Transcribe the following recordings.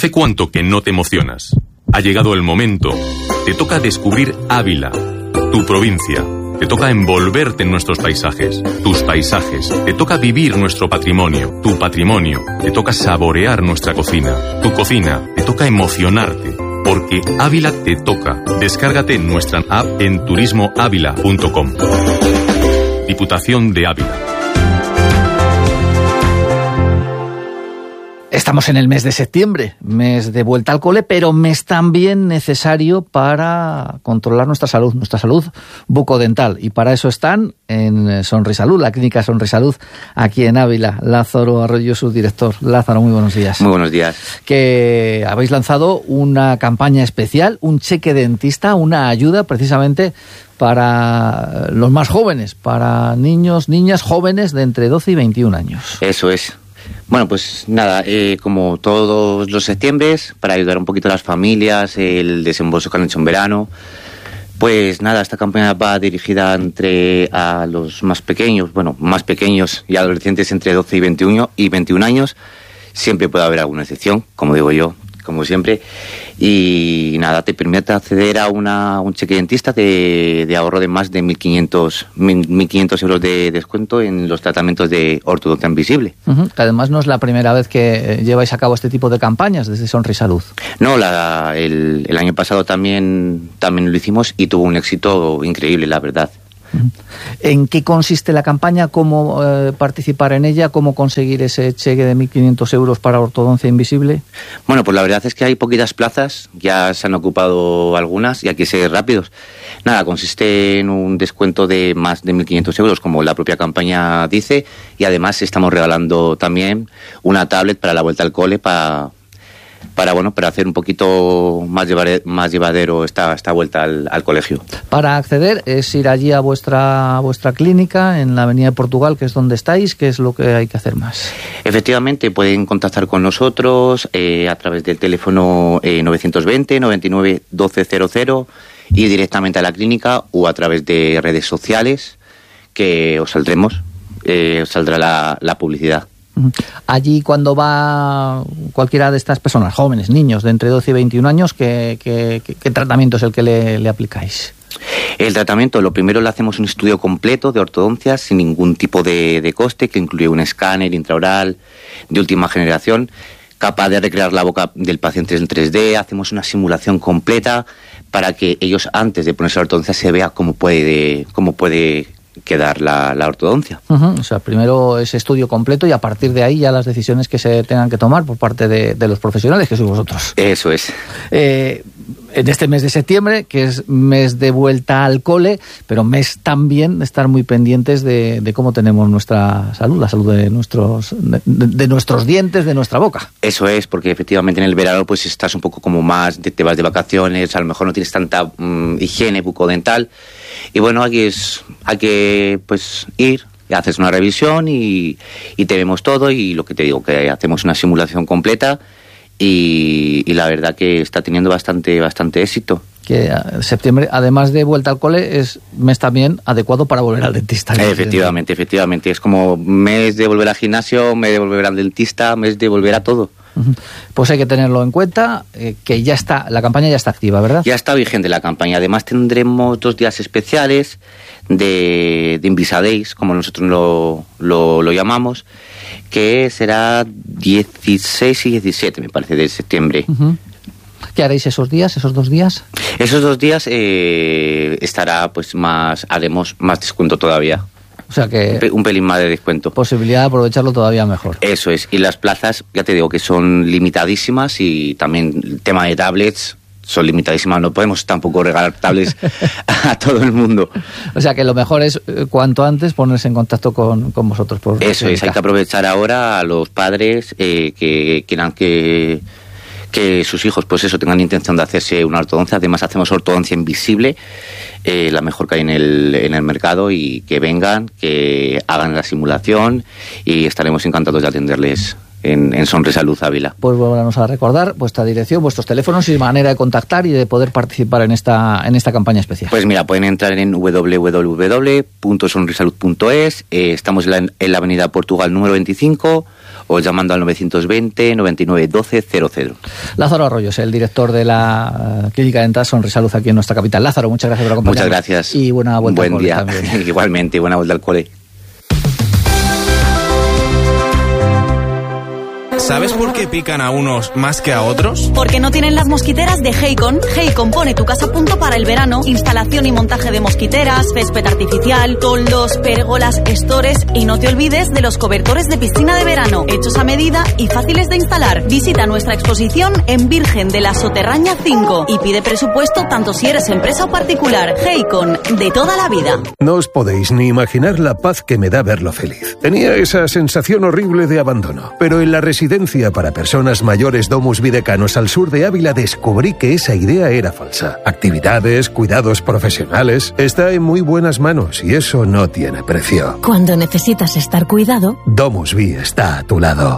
¿Hace cuánto que no te emocionas? Ha llegado el momento. Te toca descubrir Ávila, tu provincia. Te toca envolverte en nuestros paisajes, tus paisajes. Te toca vivir nuestro patrimonio, tu patrimonio. Te toca saborear nuestra cocina, tu cocina. Te toca emocionarte, porque Ávila te toca. Descárgate nuestra app en turismoavila.com. Diputación de Ávila. Estamos en el mes de septiembre, mes de vuelta al cole, pero mes también necesario para controlar nuestra salud bucodental. Y para eso están en Sonrisalud, la clínica Sonrisalud, aquí en Ávila. Lázaro Arroyo, su director. Lázaro, muy buenos días. Muy buenos días. Que habéis lanzado una campaña especial, un cheque dentista, una ayuda precisamente para los más jóvenes, para niños, niñas jóvenes de entre 12 y 21 años. Eso es. Bueno, pues nada, como todos los septiembres, para ayudar un poquito a las familias, el desembolso que han hecho en verano, pues nada, esta campaña va dirigida a los más pequeños y adolescentes entre 12 y 21 años. Siempre puede haber alguna excepción, como digo yo, como siempre. Y nada, te permite acceder a un cheque dentista de ahorro de más de 1.500 euros de descuento en los tratamientos de ortodoncia invisible. Que además no es la primera vez que lleváis a cabo este tipo de campañas desde Sonrisalud. No, el año pasado también lo hicimos y tuvo un éxito increíble, la verdad. ¿En qué consiste la campaña? ¿Cómo participar en ella? ¿Cómo conseguir ese cheque de 1.500 euros para ortodoncia invisible? Bueno, pues la verdad es que hay poquitas plazas, ya se han ocupado algunas y hay que ser rápidos. Nada, consiste en un descuento de más de 1.500 euros, como la propia campaña dice, y además estamos regalando también una tablet para la vuelta al cole para hacer un poquito más llevadero esta vuelta al colegio. Para acceder es ir allí a vuestra clínica en la Avenida de Portugal, que es donde estáis. ¿Qué es lo que hay que hacer más? Efectivamente, pueden contactar con nosotros a través del teléfono 920 99 1200 y directamente a la clínica o a través de redes sociales que os saldrá la publicidad. Allí, cuando va cualquiera de estas personas, jóvenes, niños de entre 12 y 21 años, ¿qué tratamiento es el que le aplicáis? El tratamiento, lo primero le hacemos un estudio completo de ortodoncia sin ningún tipo de coste, que incluye un escáner intraoral de última generación, capaz de recrear la boca del paciente en 3D. Hacemos una simulación completa para que ellos, antes de ponerse la ortodoncia, se vea cómo puede quedar la ortodoncia. O sea, primero ese estudio completo y a partir de ahí ya las decisiones que se tengan que tomar por parte de los profesionales, que sois vosotros. Eso es. En este mes de septiembre, que es mes de vuelta al cole, pero mes también de estar muy pendientes de cómo tenemos nuestra salud, la salud de nuestros dientes, de nuestra boca. Eso es, porque efectivamente en el verano pues estás un poco como más, te vas de vacaciones, a lo mejor no tienes tanta higiene bucodental, y bueno, hay que pues ir, haces una revisión y te vemos todo, y lo que te digo, que hacemos una simulación completa. Y la verdad que está teniendo bastante éxito. Que septiembre, además de vuelta al cole, es mes también adecuado para volver al dentista. Efectivamente. Es como mes de volver al gimnasio, mes de volver al dentista, mes de volver a todo. Pues hay que tenerlo en cuenta, que ya está, la campaña ya está activa, ¿verdad? Ya está vigente la campaña. Además tendremos 2 días especiales de Invisadays, como nosotros lo llamamos, que será 16 y 17, me parece, de septiembre. ¿Qué haréis esos días, esos 2 días? Esos 2 días estará, pues haremos más descuento todavía. O sea que un pelín más de descuento. Posibilidad de aprovecharlo todavía mejor. Eso es. Y las plazas, ya te digo que son limitadísimas, y también el tema de tablets son limitadísimas. No podemos tampoco regalar tablets a todo el mundo. O sea que lo mejor es cuanto antes ponerse en contacto con vosotros. Eso es. Hay que aprovechar ahora a los padres que quieran que sus hijos, pues eso, tengan intención de hacerse una ortodoncia. Además hacemos ortodoncia invisible, la mejor que hay en el mercado, y que vengan, que hagan la simulación, y estaremos encantados de atenderles en Sonrisalud Ávila. Pues volvamos a recordar vuestra dirección, vuestros teléfonos y manera de contactar y de poder participar en esta campaña especial. Pues mira, pueden entrar en www.sonrisalud.es, estamos en la avenida Portugal número 25, o llamando al 920 99 12 00. Lázaro Arroyos, el director de la Clínica Dental Sonrisalud aquí en nuestra capital. Lázaro, muchas gracias por acompañarnos. Muchas gracias. Y buena vuelta al cole. Buen día. También. Igualmente, buena vuelta al cole. ¿Sabes por qué pican a unos más que a otros? Porque no tienen las mosquiteras de Haycon. Haycon pone tu casa a punto para el verano. Instalación y montaje de mosquiteras, césped artificial, toldos, pérgolas, estores y no te olvides de los cobertores de piscina de verano, hechos a medida y fáciles de instalar. Visita nuestra exposición en Virgen de la Soterraña 5 y pide presupuesto tanto si eres empresa o particular. Haycon, de toda la vida. No os podéis ni imaginar la paz que me da verlo feliz. Tenía esa sensación horrible de abandono, pero en la residencia para personas mayores Domus Videcanos al sur de Ávila descubrí que esa idea era falsa. Actividades, cuidados profesionales, está en muy buenas manos y eso no tiene precio. Cuando necesitas estar cuidado, Domus Vi está a tu lado.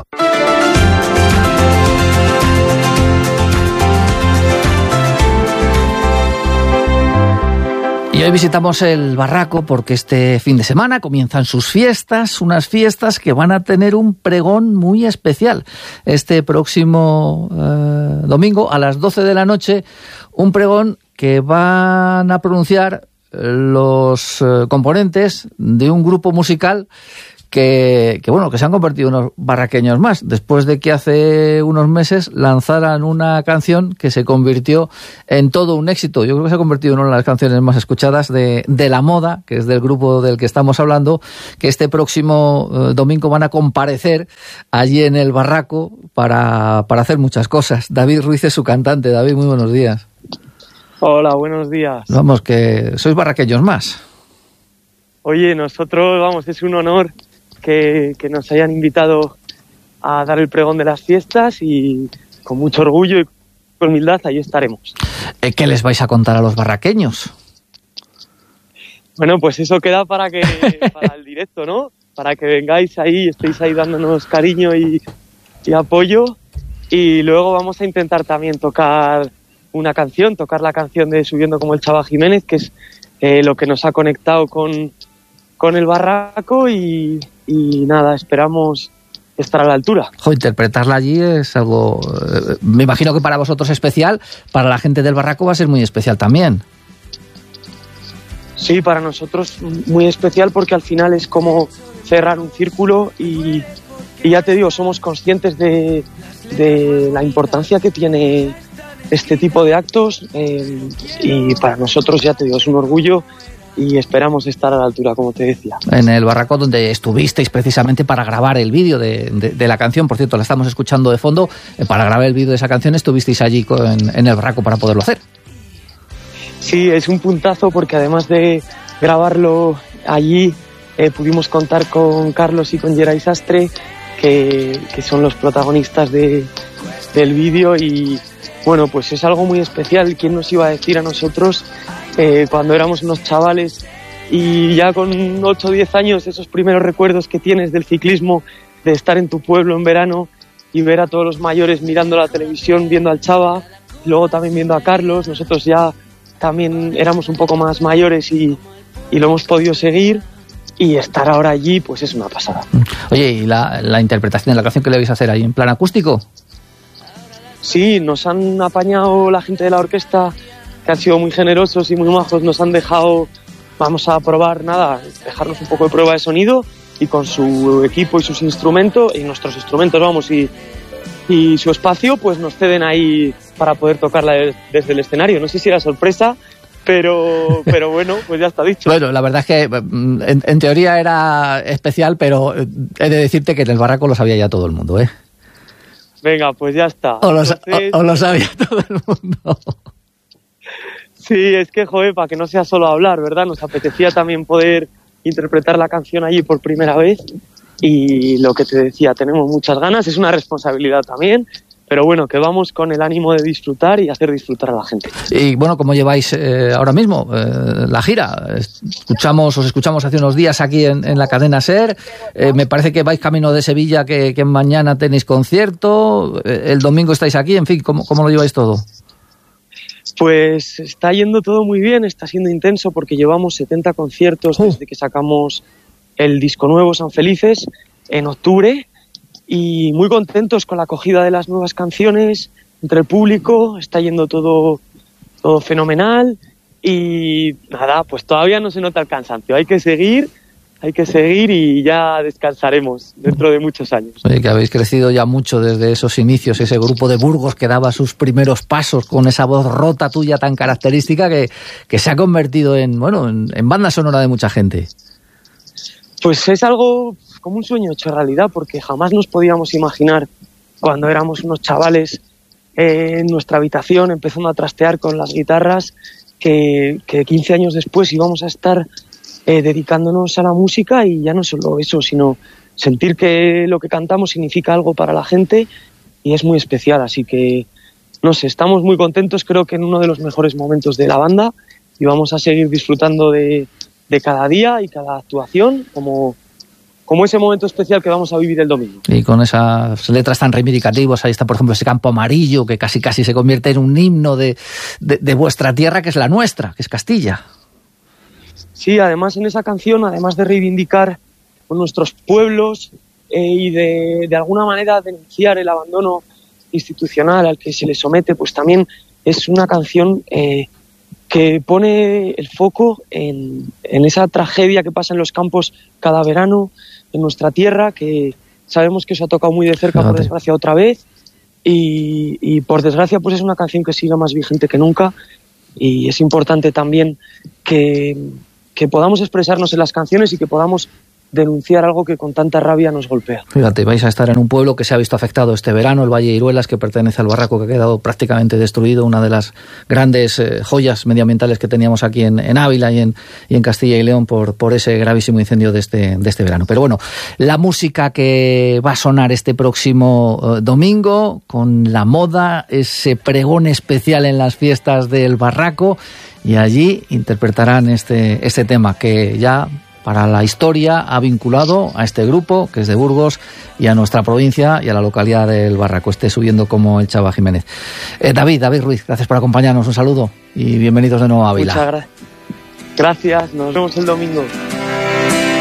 Y hoy visitamos el Barraco porque este fin de semana comienzan sus fiestas, unas fiestas que van a tener un pregón muy especial. Este próximo domingo a las 12 de la noche, un pregón que van a pronunciar los componentes de un grupo musical que se han convertido en unos barraqueños más, después de que hace unos meses lanzaran una canción que se convirtió en todo un éxito. Yo creo que se ha convertido en una de las canciones más escuchadas de La Moda, que es del grupo del que estamos hablando, que este próximo domingo van a comparecer allí en el Barraco para hacer muchas cosas. David Ruiz es su cantante. David, muy buenos días. Hola, buenos días. Vamos, que sois barraqueños más. Oye, nosotros, es un honor que nos hayan invitado a dar el pregón de las fiestas y con mucho orgullo y con humildad ahí estaremos. ¿Qué les vais a contar a los barraqueños? Bueno, pues eso queda para el directo, ¿no? Para que vengáis ahí, estéis ahí dándonos cariño y apoyo, y luego vamos a intentar también tocar la canción de Subiendo como el Chava Jiménez, que es lo que nos ha conectado con el Barraco y nada, esperamos estar a la altura. Interpretarla allí es algo, me imagino que para vosotros especial, para la gente del Barraco va a ser muy especial también. Sí, para nosotros muy especial porque al final es como cerrar un círculo y ya te digo, somos conscientes de la importancia que tiene este tipo de actos y para nosotros, ya te digo, es un orgullo y esperamos estar a la altura, como te decía. En el Barraco, donde estuvisteis precisamente para grabar el vídeo de la canción, por cierto, la estamos escuchando de fondo, para grabar el vídeo de esa canción estuvisteis allí en el Barraco para poderlo hacer. Sí, es un puntazo porque además de grabarlo allí, pudimos contar con Carlos y con Geray Sastre, que son los protagonistas del vídeo y bueno, pues es algo muy especial. ¿Quién nos iba a decir a nosotros cuando éramos unos chavales y ya con 8 o 10 años, esos primeros recuerdos que tienes del ciclismo, de estar en tu pueblo en verano y ver a todos los mayores mirando la televisión, viendo al Chava, y luego también viendo a Carlos? Nosotros ya también éramos un poco más mayores y lo hemos podido seguir, y estar ahora allí pues es una pasada. Oye, ¿y la interpretación de la canción que le vais a hacer ahí en plan acústico? Sí, nos han apañado la gente de la orquesta, que han sido muy generosos y muy majos, nos han dejado, vamos a probar, dejarnos un poco de prueba de sonido, y con su equipo y sus instrumentos, y nuestros instrumentos, y su espacio, pues nos ceden ahí para poder tocarla desde el escenario. No sé si era sorpresa, pero bueno, pues ya está dicho. Bueno, la verdad es que en teoría era especial, pero he de decirte que en el Barraco lo sabía ya todo el mundo, ¿eh? Venga, pues ya está. O lo sabía todo el mundo. Sí, es que, para que no sea solo hablar, ¿verdad? Nos apetecía también poder interpretar la canción allí por primera vez, y lo que te decía, tenemos muchas ganas, es una responsabilidad también, pero bueno, que vamos con el ánimo de disfrutar y hacer disfrutar a la gente. Y bueno, ¿cómo lleváis ahora mismo la gira? Os escuchamos hace unos días aquí en la cadena SER, me parece que vais camino de Sevilla, que mañana tenéis concierto, el domingo estáis aquí, en fin, ¿cómo lo lleváis todo? Pues está yendo todo muy bien, está siendo intenso porque llevamos 70 conciertos desde que sacamos el disco nuevo, San Felices, en octubre, y muy contentos con la acogida de las nuevas canciones entre el público. Está yendo todo fenomenal y nada, pues todavía no se nota el cansancio. Hay que seguir y ya descansaremos dentro de muchos años. Oye, que habéis crecido ya mucho desde esos inicios, ese grupo de Burgos que daba sus primeros pasos con esa voz rota tuya tan característica que se ha convertido en banda sonora de mucha gente. Pues es algo como un sueño hecho realidad, porque jamás nos podíamos imaginar cuando éramos unos chavales en nuestra habitación empezando a trastear con las guitarras que 15 años después íbamos a estar dedicándonos a la música, y ya no solo eso, sino sentir que lo que cantamos significa algo para la gente y es muy especial. Así que, no sé, estamos muy contentos, creo que en uno de los mejores momentos de la banda, y vamos a seguir disfrutando de cada día y cada actuación como ese momento especial que vamos a vivir el domingo. Y con esas letras tan reivindicativas, ahí está, por ejemplo, ese campo amarillo que casi se convierte en un himno de vuestra tierra, que es la nuestra, que es Castilla. Sí, además en esa canción, además de reivindicar nuestros pueblos y de alguna manera denunciar el abandono institucional al que se le somete, pues también es una canción que pone el foco en esa tragedia que pasa en los campos cada verano en nuestra tierra, que sabemos que os ha tocado muy de cerca, por desgracia, otra vez, y por desgracia pues es una canción que sigue más vigente que nunca, y es importante también que podamos expresarnos en las canciones y que podamos denunciar algo que con tanta rabia nos golpea. Fíjate, vais a estar en un pueblo que se ha visto afectado este verano, el Valle de Iruelas, que pertenece al Barraco, que ha quedado prácticamente destruido, una de las grandes joyas medioambientales que teníamos aquí en Ávila y en Castilla y León por ese gravísimo incendio de este verano. Pero bueno, la música que va a sonar este próximo domingo, con la moda, ese pregón especial en las fiestas del Barraco, y allí interpretarán este tema que ya para la historia ha vinculado a este grupo, que es de Burgos, y a nuestra provincia y a la localidad del Barraco, Subiendo como el Chava Jiménez. David Ruiz, gracias por acompañarnos, un saludo y bienvenidos de nuevo a Ávila. Muchas gracias, nos vemos el domingo.